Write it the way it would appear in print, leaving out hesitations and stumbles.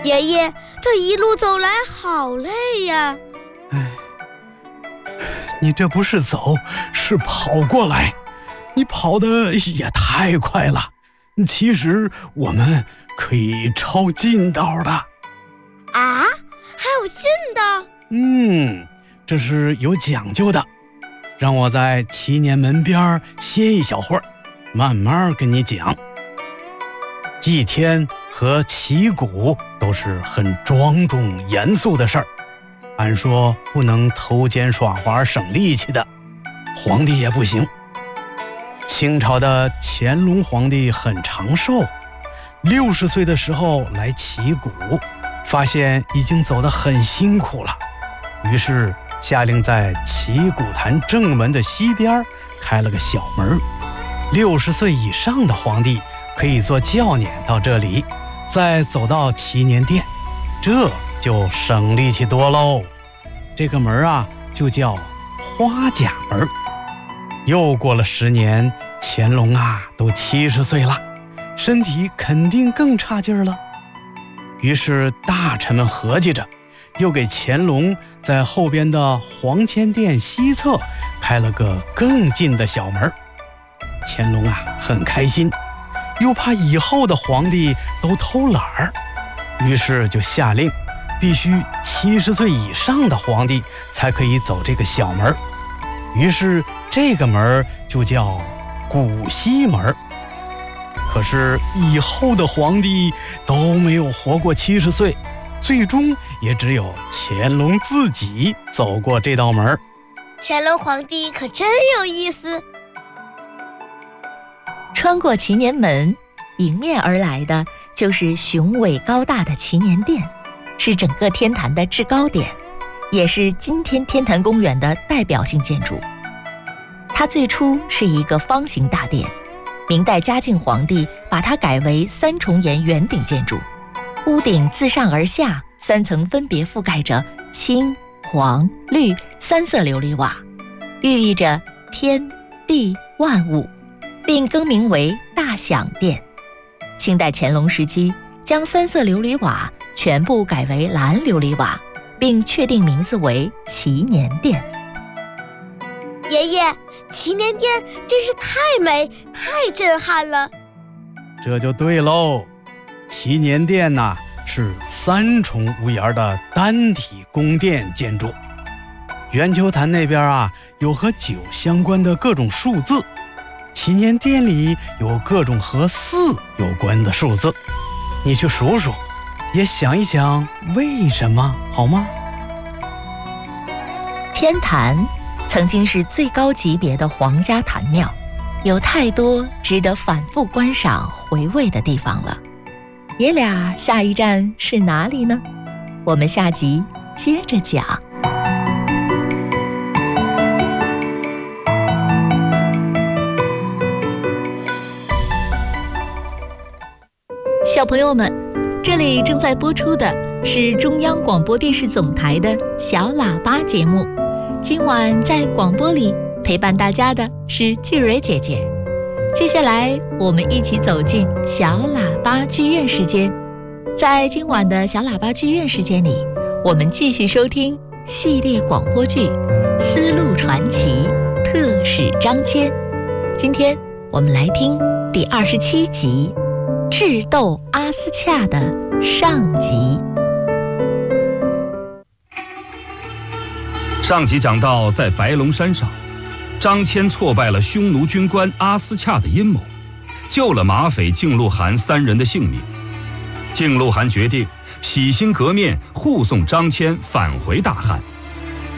爷爷，这一路走来好累呀。 你这不是走，是跑过来，你跑得也太快了。其实我们可以抄近道的。 啊，还有近道？ 这是有讲究的。让我在祈年门边歇一小会儿，慢慢跟你讲。祭天和祈谷都是很庄重严肃的事儿，按说不能偷奸耍滑省力气的，皇帝也不行。清朝的乾隆皇帝很长寿，60岁的时候来祈谷，发现已经走得很辛苦了，于是下令在祈谷坛正门的西边开了个小门，60岁以上的皇帝可以坐轿辇到这里，再走到祈年殿，这就省力气多喽。这个门啊，就叫花甲门。又过了10年，乾隆啊都70岁了，身体肯定更差劲儿了。于是大臣们合计着，又给乾隆在后边的皇谦殿西侧开了个更近的小门。乾隆啊很开心，又怕以后的皇帝都偷懒儿，于是就下令，必须70岁以上的皇帝才可以走这个小门。于是这个门就叫古西门。可是以后的皇帝都没有活过70岁，最终也只有乾隆自己走过这道门。 乾隆皇帝可真有意思。 穿过祈年门，迎面而来的就是雄伟高大的祈年殿，是整个天坛的制高点，也是今天天坛公园的代表性建筑。它最初是一个方形大殿，明代嘉靖皇帝把它改为3重檐圆顶建筑，屋顶自上而下3层分别覆盖着青、黄、绿3色琉璃瓦，寓意着天地万物，并更名为大享殿。清代乾隆时期将3色琉璃瓦全部改为蓝琉璃瓦，并确定名字为祈年殿。 爷爷，祈年殿真是太美太震撼了。 这就对喽，祈年殿呐，是3重屋檐的单体宫殿建筑。圆球坛那边啊，有和9相关的各种数字，祈年殿里有各种和4有关的数字，你去数数，也想一想为什么，好吗？ 天坛曾经是最高级别的皇家坛庙，有太多值得反复观赏回味的地方了。爷俩下一站是哪里呢？我们下集接着讲。小朋友们，这里正在播出的是中央广播电视总台的小喇叭节目。今晚在广播里陪伴大家的是巨蕊姐姐。接下来我们一起走进小喇叭剧院时间。在今晚的小喇叭剧院时间里，我们继续收听系列广播剧《丝路传奇》特使张骞。今天我们来听第27集智斗阿斯恰的上集。 上集讲到，在白龙山上，张骞挫败了匈奴军官阿斯恰的阴谋，救了马匪靖路汗3人的性命。靖路汗决定洗心革面，护送张骞返回大汉，